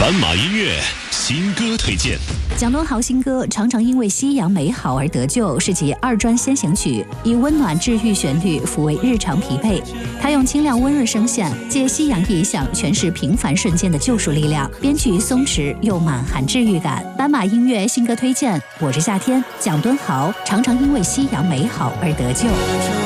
斑马音乐新歌推荐。 蒋敦豪新歌《常常因为夕阳美好而得救》是其二专先行曲，以温暖治愈旋律抚慰日常疲惫。他用清亮温润声线，借夕阳意象诠释平凡瞬间的救赎力量，编曲松弛又满含治愈感。斑马音乐新歌推荐，我是夏天，蒋敦豪《常常因为夕阳美好而得救》。